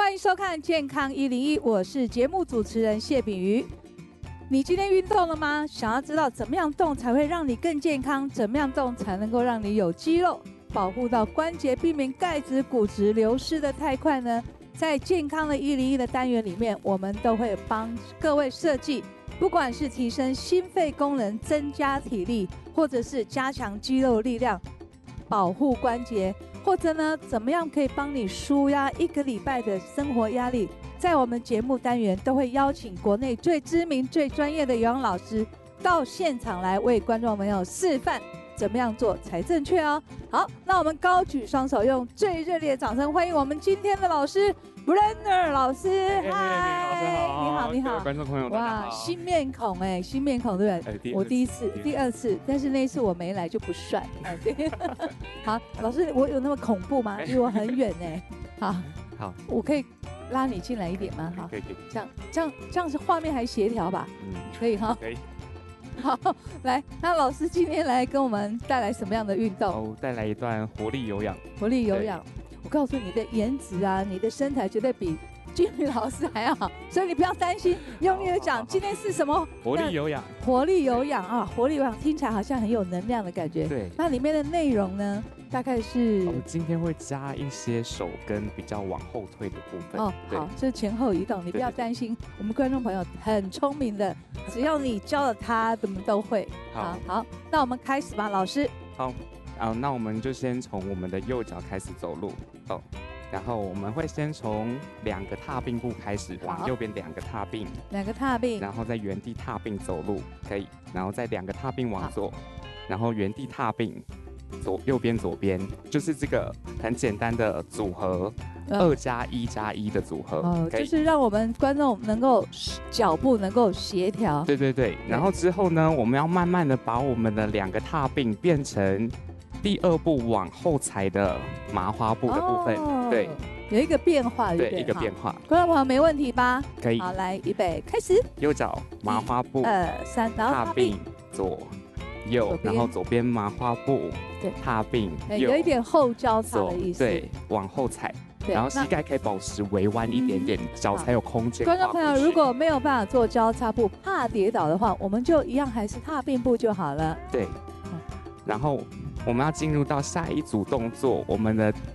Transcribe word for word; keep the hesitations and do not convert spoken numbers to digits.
欢迎收看《健康一零一》，我是节目主持人谢炳瑜。你今天运动了吗？想要知道怎么样动才会让你更健康，怎么样动才能够让你有肌肉，保护到关节，避免钙质、骨质流失的太快呢？在健康的一零一的单元里面，我们都会帮各位设计，不管是提升心肺功能、增加体力，或者是加强肌肉力量、保护关节，或者呢，怎么样可以帮你舒压一个礼拜的生活压力？在我们节目单元都会邀请国内最知名、最专业的有氧老师到现场来为观众朋友示范怎么样做才正确哦。好，那我们高举双手，用最热烈的掌声欢迎我们今天的老师 Brenner 老师。嗨，你好，你好， 观众朋友， 哇，新面孔哎，新面孔对不对？ 哎、 我第一次，第二次，但是那一次我没来就不帅。哎，对。好，老师，我有那么恐怖吗？离我很远哎。好， 好， 我可以拉你进来一点吗？好， 可以，可以， 这样，这样，这样是画面还协调吧？ 嗯， 可以哈。 可以。 好，来，那老师今天来跟我们带来什么样的运动？ 哦，带来一段活力有氧。 活力有氧。我告诉你，你的颜值啊，你的身材绝对比俊宇老师还要好，所以你不要担心。用力的讲，今天是什么？ 活力有氧。 活力有氧啊，活力有氧听起来好像很有能量的感觉。 对。 那里面的内容呢，大概是我们今天会加一些手跟比较往后退的部分。 哦，好，这前后移动，你不要担心。我们观众朋友很聪明的，只要你教了他，怎么都会。好，好，那我们开始吧，老师。 好。啊，那我们就先从我们的右脚开始走路哦，然后我们会先从两个踏并步开始，往右边两个踏并， 两个踏并， 然后在原地踏并走路，可以，然后再两个踏并往左，然后原地踏并，左右边左边，就是这个很简单的组合，二加一加一的组合， 哦，就是让我们观众能够脚步能够协调。 对对对，然后之后呢，我们要慢慢的把我们的两个踏并变成第二步往后踩的麻花步的部分，哦、对， 有一个变化对， 对，一个变化。 观众朋友没问题吧？ 可以。 好，来，预备，开始。 右脚麻花步， 二三，然后踏并左右，然后左边麻花步， 对， 踏并右，有一点后交叉的意思， 对，往后踩。然后膝盖可以保持微弯一点点，脚才有空间。 观众朋友，如果没有办法做交叉步，怕跌倒的话，我们就一样还是踏并步就好了。 对。然后我们要进入到下一组动作，我们的